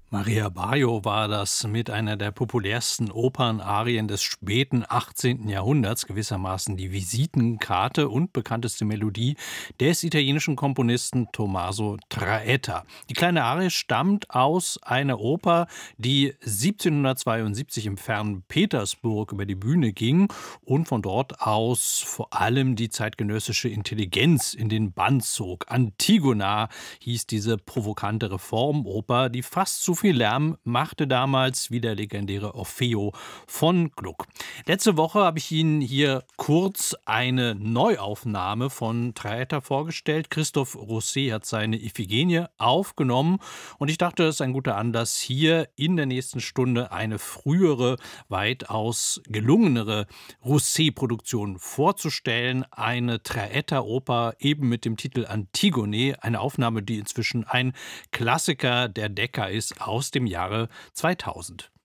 Maria Bajo war das mit einer der populärsten Opernarien des späten 18. Jahrhunderts, gewissermaßen die Visitenkarte und bekannteste Melodie des italienischen Komponisten Tommaso Traetta. Die kleine Arie stammt aus einer Oper, die 1772 im fernen Petersburg über die Bühne ging und von dort aus vor allem die zeitgenössische Intelligenz in den Bann zog. Antigona hieß diese provokante Reformoper, die fast so viel Lärm machte damals wie der legendäre Orfeo von Gluck. Letzte Woche habe ich Ihnen hier kurz eine Neuaufnahme von Traetta vorgestellt. Christoph Rousset hat seine Iphigenie aufgenommen und ich dachte, das ist ein guter Anlass, hier in der nächsten Stunde eine frühere, weitaus gelungenere Rousset-Produktion vorzustellen. Eine Traetta-Oper eben mit dem Titel Antigone, eine Aufnahme, die inzwischen ein Klassiker der Decca ist aus dem Jahre 2000.